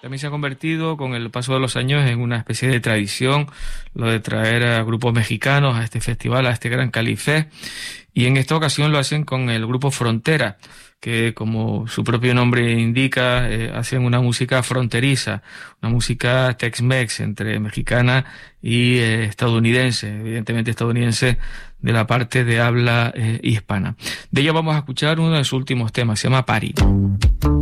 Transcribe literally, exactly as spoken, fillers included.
también se ha convertido con el paso de los años en una especie de tradición, lo de traer a grupos mexicanos a este festival, a este Gran Cali Fest, y en esta ocasión lo hacen con el grupo Frontera, que como su propio nombre indica, eh, hacen una música fronteriza, una música Tex-Mex entre mexicana y eh, estadounidense, evidentemente estadounidense de la parte de habla eh, hispana. De ella vamos a escuchar uno de sus últimos temas, se llama Party.